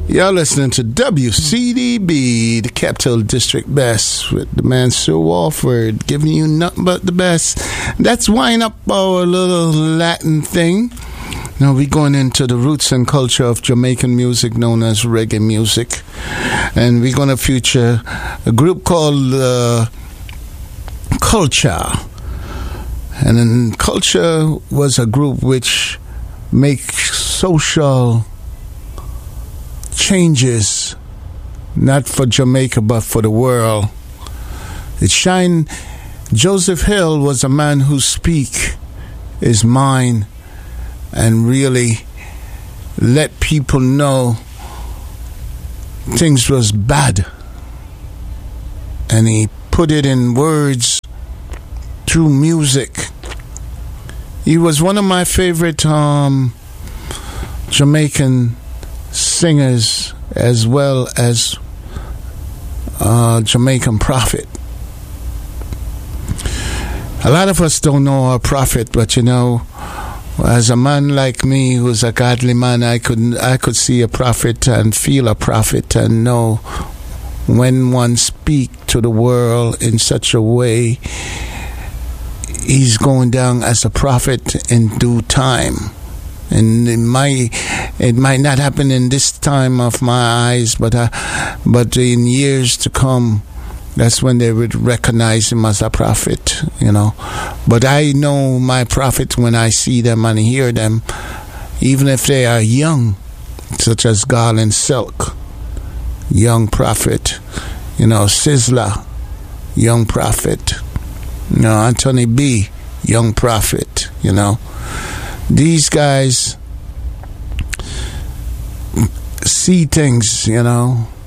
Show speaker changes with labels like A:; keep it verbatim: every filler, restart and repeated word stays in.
A: Y'all listening to W C D B, the Capital District Best, with the man Sir Walford giving you nothing but the best. That's wind up our little Latin thing. Now we're going into the roots and culture of Jamaican music known as reggae music. And we're going to feature a group called uh, Culture. And then Culture was a group which makes social changes, not for Jamaica but for the world. It shine. Joseph Hill was a man who speak his mind and really let people know things was bad, and he put it in words through music. He was one of my favorite um, Jamaican singers, as well as uh, Jamaican prophet. A lot of us don't know our prophet, but you know, as a man like me, who's a godly man, I could I could see a prophet and feel a prophet and know when one speak to the world in such a way, he's going down as a prophet in due time. And it might, it might not happen in this time of my eyes, but uh, but in years to come, that's when they would recognize him as a prophet, you know. But I know my prophet when I see them and hear them, even if they are young, such as Garland Silk, young prophet, you know, Sizzla, young prophet, you know, Anthony B, young prophet, you know. These guys see things, you know,